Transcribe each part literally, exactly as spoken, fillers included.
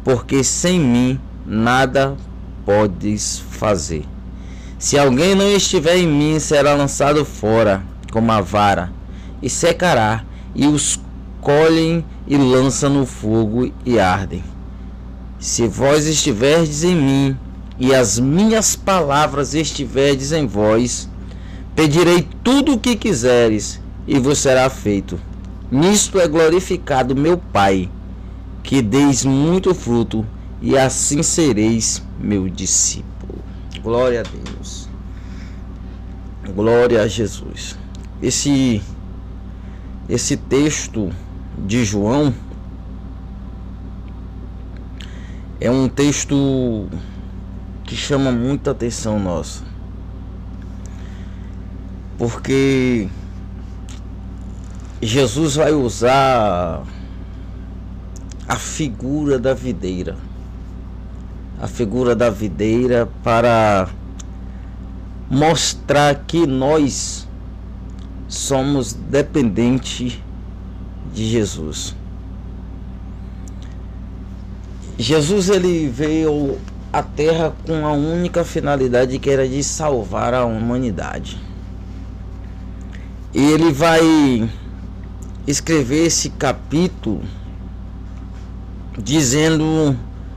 porque sem mim nada podes fazer. Se alguém não estiver em mim, será lançado fora como a vara, e secará, e os colhem e lançam no fogo e ardem. Se vós estiverdes em mim, e as minhas palavras estiverdes em vós, pedirei tudo o que quiseres, e vos será feito. Nisto é glorificado meu Pai, que deis muito fruto, e assim sereis meu discípulo. Glória a Deus. Glória a Jesus. Esse, esse texto de João é um texto que chama muita atenção nossa, porque Jesus vai usar a figura da videira, a figura da videira para mostrar que nós somos dependentes de Jesus. Jesus ele veio à Terra com a única finalidade, que era de salvar a humanidade. E ele vai escrever esse capítulo dizendo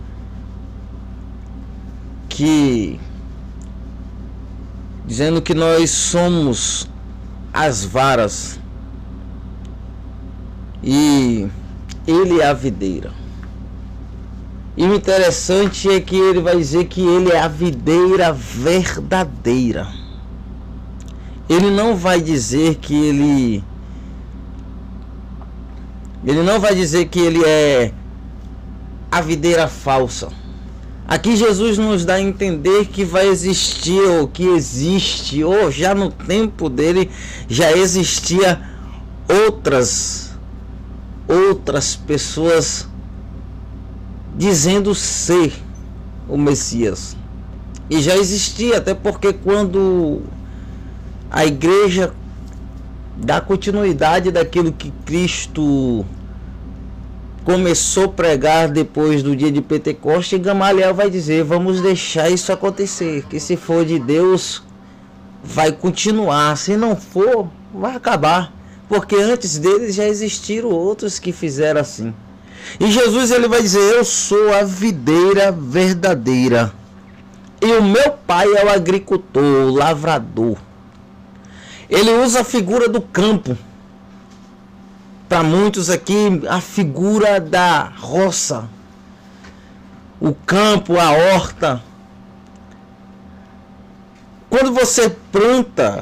que dizendo que nós somos as varas e ele é a videira. E o interessante é que ele vai dizer que ele é a videira verdadeira. Ele não vai dizer que ele Ele não vai dizer que ele é a videira falsa. Aqui Jesus nos dá a entender que vai existir, ou que existe, ou já no tempo dele já existia outras outras pessoas dizendo ser o Messias. E já existia, até porque quando a igreja dá continuidade daquilo que Cristo começou a pregar depois do dia de Pentecostes, Gamaliel vai dizer: vamos deixar isso acontecer, que se for de Deus vai continuar, se não for vai acabar, porque antes deles já existiram outros que fizeram assim. E Jesus ele vai dizer: eu sou a videira verdadeira e o meu Pai é o agricultor, o lavrador. Ele usa a figura do campo. Para muitos aqui, a figura da roça, o campo, a horta. Quando você planta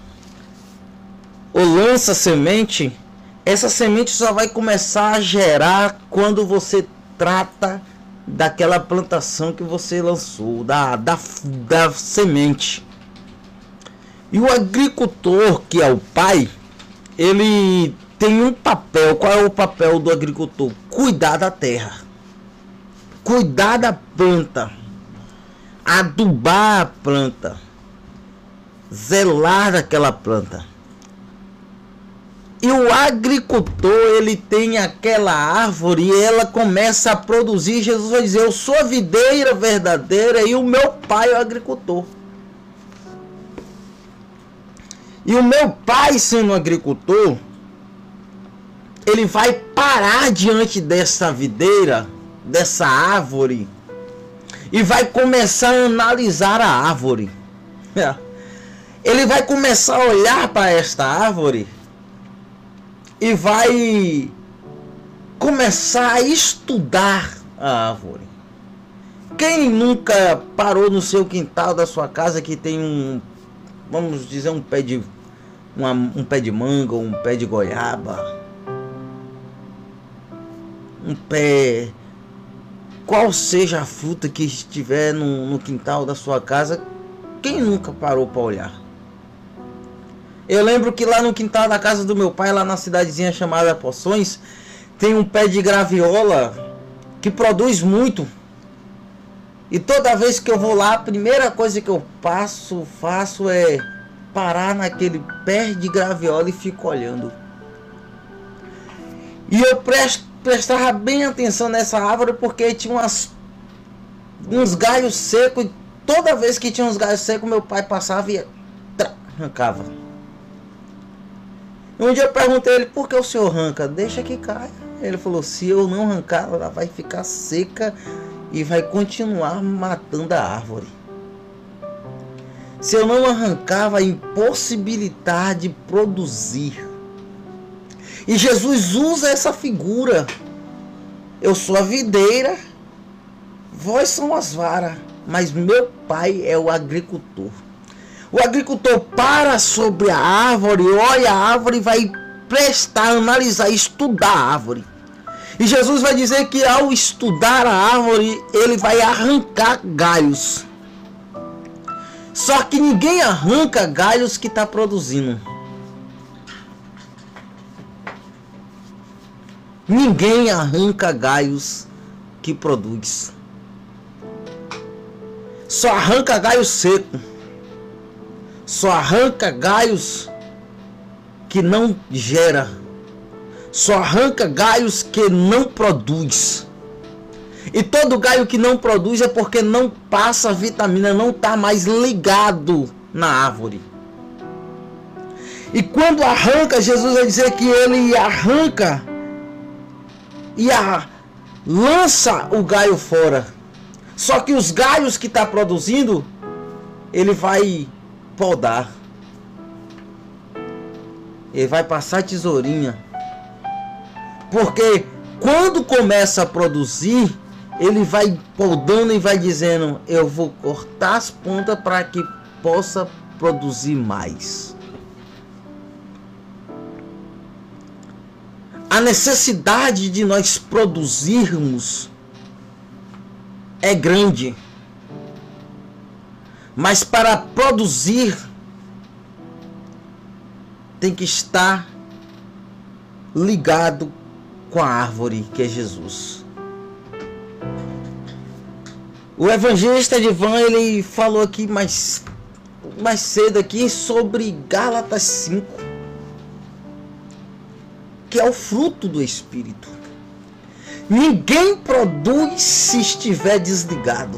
ou lança semente, essa semente só vai começar a gerar quando você trata daquela plantação que você lançou, da, da, da semente. E o agricultor, que é o pai, ele tem um papel. Qual é o papel do agricultor? Cuidar da terra, cuidar da planta, adubar a planta, zelar daquela planta. E o agricultor, ele tem aquela árvore e ela começa a produzir. Jesus vai dizer: eu sou a videira verdadeira e o meu Pai é o agricultor. E o meu Pai, sendo agricultor, ele vai parar diante dessa videira, dessa árvore, e vai começar a analisar a árvore. Ele vai começar a olhar para esta árvore e vai começar a estudar a árvore. Quem nunca parou no seu quintal da sua casa que tem um, vamos dizer, um pé de uma, um pé de manga, um pé de goiaba, um pé, qual seja a fruta que estiver no, no quintal da sua casa, quem nunca parou para olhar? Eu lembro que lá no quintal da casa do meu pai, lá na cidadezinha chamada Poções, tem um pé de graviola que produz muito. E toda vez que eu vou lá, a primeira coisa que eu passo, faço é parar naquele pé de graviola e fico olhando. E eu presto prestava bem atenção nessa árvore, porque tinha umas, uns galhos secos, e toda vez que tinha uns galhos secos, meu pai passava e tra, arrancava. Um dia eu perguntei a ele, por que o senhor arranca? Deixa que caia. Ele falou, se eu não arrancar, ela vai ficar seca e vai continuar matando a árvore. Se eu não arrancar, vai impossibilitar de produzir. E Jesus usa essa figura. Eu sou a videira, vós são as varas, mas meu pai é o agricultor. O agricultor para sobre a árvore, olha a árvore e vai prestar, analisar, estudar a árvore. E Jesus vai dizer que ao estudar a árvore, ele vai arrancar galhos. Só que ninguém arranca galhos que está produzindo. Ninguém arranca galhos que produz. Só arranca galho seco. Só arranca galhos que não gera. Só arranca galhos que não produz. E todo galho que não produz é porque não passa vitamina, não está mais ligado na árvore. E quando arranca, Jesus vai dizer que ele arranca e a, lança o galho fora. Só que os galhos que está produzindo, ele vai podar. Ele vai passar tesourinha. Porque quando começa a produzir, ele vai podando e vai dizendo, eu vou cortar as pontas para que possa produzir mais. A necessidade de nós produzirmos é grande. Mas para produzir, tem que estar ligado com a árvore que é Jesus. O evangelista Edivan, ele falou aqui mais, mais cedo aqui sobre Gálatas cinco, que é o fruto do Espírito. Ninguém produz se estiver desligado.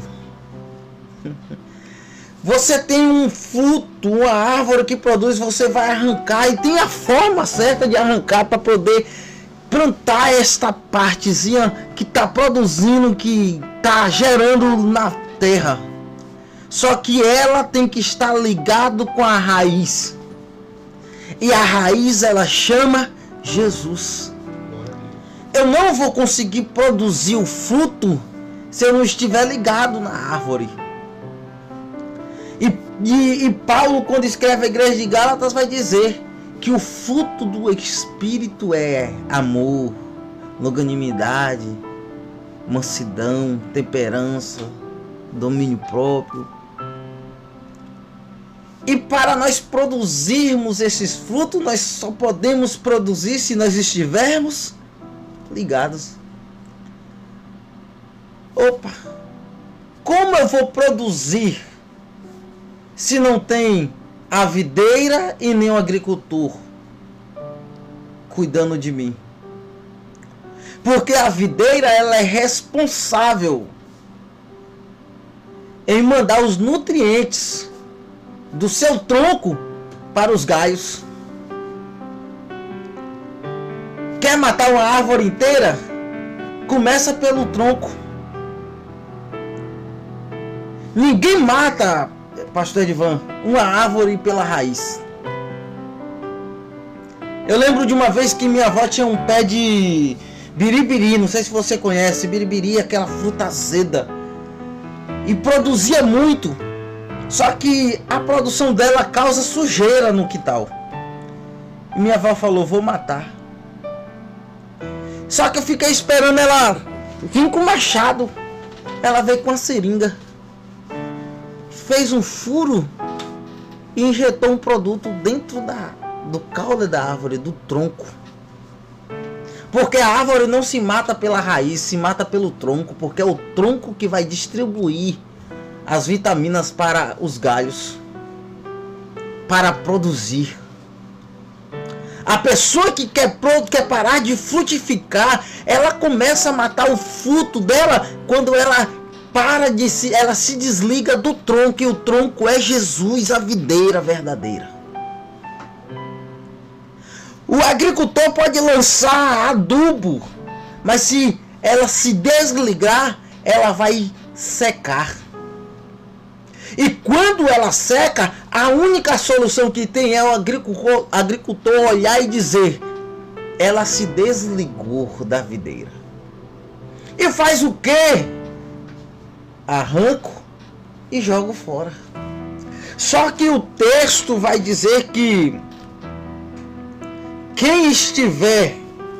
Você tem um fruto, uma árvore que produz, você vai arrancar e tem a forma certa de arrancar para poder plantar esta partezinha que está produzindo, que está gerando na terra. Só que ela tem que estar ligado com a raiz. E a raiz ela chama Jesus. Eu não vou conseguir produzir o fruto se eu não estiver ligado na árvore. E, e, e Paulo, quando escreve a igreja de Gálatas, vai dizer que o fruto do Espírito é amor, longanimidade, mansidão, temperança, domínio próprio. E para nós produzirmos esses frutos, nós só podemos produzir se nós estivermos ligados. Opa! Como eu vou produzir se não tem a videira e nem o agricultor cuidando de mim? Porque a videira ela é responsável em mandar os nutrientes do seu tronco para os galhos. Quer matar uma árvore inteira? Começa pelo tronco. Ninguém mata, pastor Edivan, uma árvore pela raiz. Eu lembro de uma vez que minha avó tinha um pé de biribiri, não sei se você conhece, biribiri, aquela fruta azeda, e produzia muito. Só que a produção dela causa sujeira no quintal. E minha avó falou, vou matar. Só que eu fiquei esperando ela vir com o machado. Ela veio com a seringa, fez um furo e injetou um produto dentro da, do caule da árvore, do tronco. Porque a árvore não se mata pela raiz, se mata pelo tronco, porque é o tronco que vai distribuir as vitaminas para os galhos, para produzir. A pessoa que quer pronto, quer parar de frutificar, ela começa a matar o fruto dela quando ela para de se, ela se desliga do tronco, e o tronco é Jesus, a videira verdadeira. O agricultor pode lançar adubo, mas se ela se desligar, ela vai secar. E quando ela seca, a única solução que tem é o agricultor, agricultor olhar e dizer: ela se desligou da videira. E faz o quê? Arranco e jogo fora. Só que o texto vai dizer que quem estiver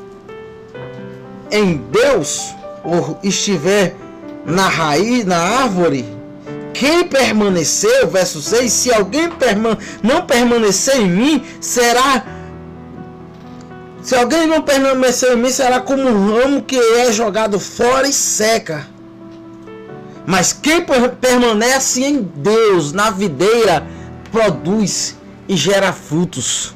em Deus, ou estiver na raiz, na árvore, quem permanecer, verso seis, se alguém perma- não permanecer em mim, será, se alguém não permanecer em mim, será como um ramo que é jogado fora e seca. Mas quem permanece em Deus, na videira, produz e gera frutos.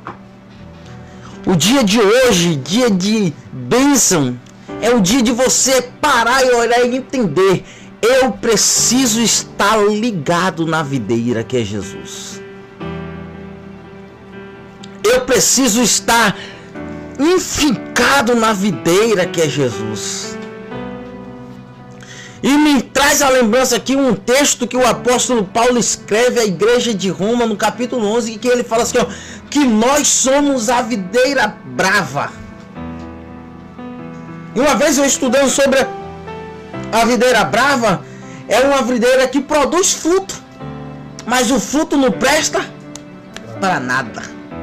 O dia de hoje, dia de bênção, é o dia de você parar e olhar e entender: eu preciso estar ligado na videira que é Jesus. Eu preciso estar enficado na videira que é Jesus. E me traz a lembrança aqui um texto que o apóstolo Paulo escreve à igreja de Roma, no capítulo onze, que ele fala assim, ó, que nós somos a videira brava. E uma vez eu estudando sobre a videira brava, é uma videira que produz fruto, mas o fruto não presta para nada.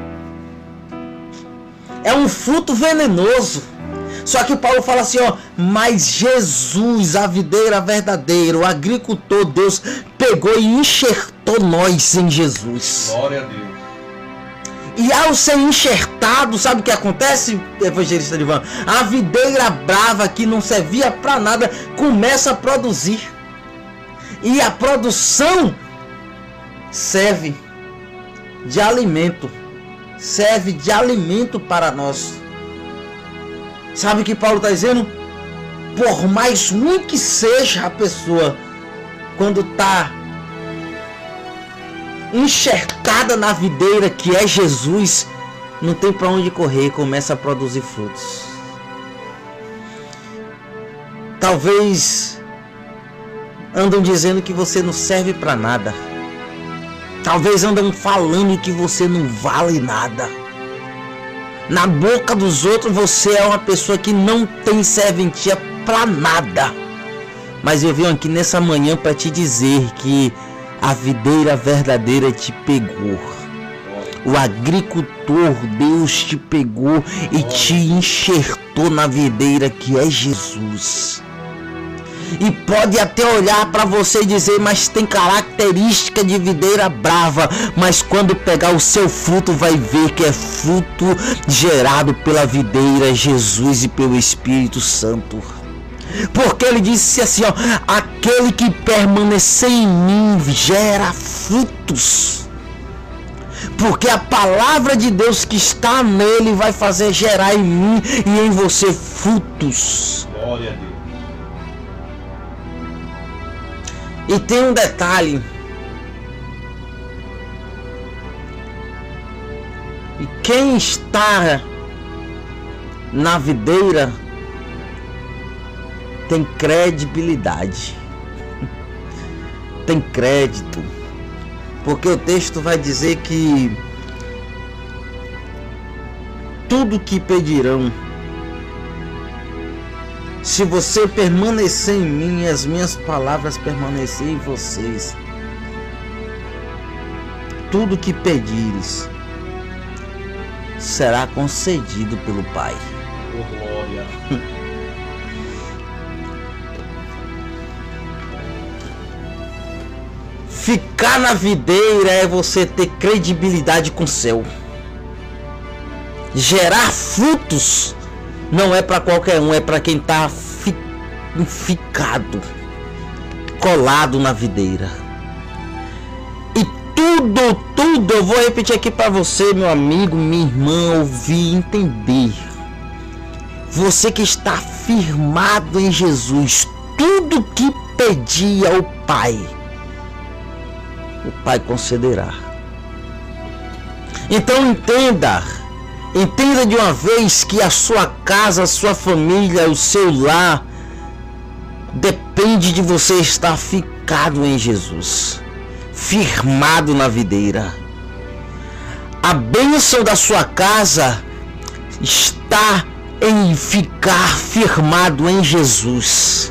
É um fruto venenoso. Só que Paulo fala assim, ó, mas Jesus, a videira verdadeira, o agricultor, Deus pegou e enxertou nós em Jesus. Glória a Deus. E ao ser enxertado, sabe o que acontece, evangelista Divan? A videira brava que não servia para nada começa a produzir. E a produção serve de alimento. Serve de alimento para nós. Sabe o que Paulo está dizendo? Por mais ruim que seja a pessoa, quando está enxertada na videira que é Jesus, não tem para onde correr, começa a produzir frutos. Talvez andam dizendo que você não serve para nada. Talvez andam falando que você não vale nada. Na boca dos outros você é uma pessoa que não tem serventia para nada. Mas eu venho aqui nessa manhã para te dizer que a videira verdadeira te pegou. O agricultor, Deus te pegou e te enxertou na videira que é Jesus. E pode até olhar para você e dizer, mas tem característica de videira brava. Mas quando pegar o seu fruto, vai ver que é fruto gerado pela videira Jesus e pelo Espírito Santo. Porque ele disse assim, ó, aquele que permanecer em mim gera frutos. Porque a palavra de Deus que está nele vai fazer gerar em mim e em você frutos. Glória a Deus. E tem um detalhe. E quem está na videira tem credibilidade. Tem crédito. Porque o texto vai dizer que tudo que pedirão, se você permanecer em mim, as minhas palavras permanecer em vocês, tudo que pedires será concedido pelo Pai. Oh, glória. Ficar na videira é você ter credibilidade com o céu. Gerar frutos não é para qualquer um, é para quem está fi, ficado, colado na videira. E tudo, tudo, eu vou repetir aqui para você, meu amigo, minha irmã, ouvir e entender. Você que está firmado em Jesus, tudo que pedir ao Pai, o Pai concederá. Então entenda, entenda de uma vez que a sua casa, a sua família, o seu lar, depende de você estar ficado em Jesus, firmado na videira. A bênção da sua casa está em ficar firmado em Jesus.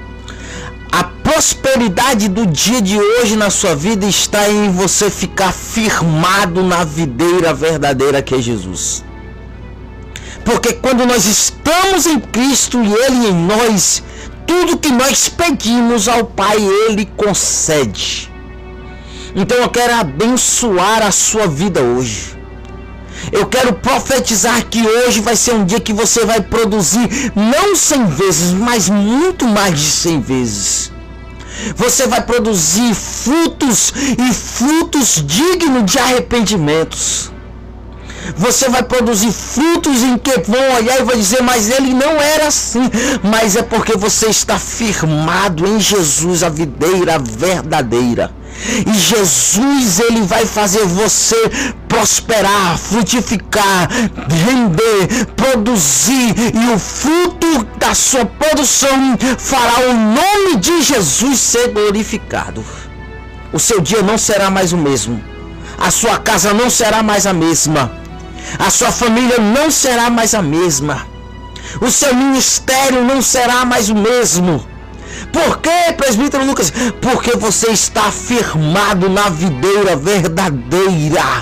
A prosperidade do dia de hoje na sua vida está em você ficar firmado na videira verdadeira que é Jesus. Porque quando nós estamos em Cristo e Ele em nós, tudo que nós pedimos ao Pai, Ele concede. Então eu quero abençoar a sua vida hoje. Eu quero profetizar que hoje vai ser um dia que você vai produzir não cem vezes, mas muito mais de cem vezes. Você vai produzir frutos e frutos dignos de arrependimentos. Você vai produzir frutos em que vão olhar e vão dizer, mas ele não era assim. Mas é porque você está firmado em Jesus, a videira verdadeira. E Jesus, ele vai fazer você prosperar, frutificar, render, produzir, e o fruto da sua produção fará o nome de Jesus ser glorificado. O seu dia não será mais o mesmo, a sua casa não será mais a mesma, a sua família não será mais a mesma, o seu ministério não será mais o mesmo. Por quê, presbítero Lucas? Porque você está firmado na videira verdadeira.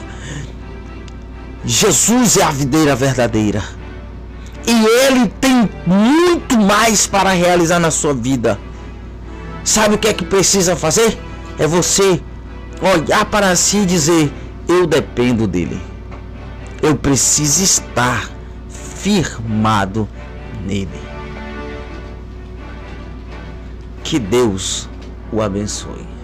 Jesus é a videira verdadeira. E Ele tem muito mais para realizar na sua vida. Sabe o que é que precisa fazer? É você olhar para si e dizer, eu dependo dEle. Eu preciso estar firmado nele. Que Deus o abençoe.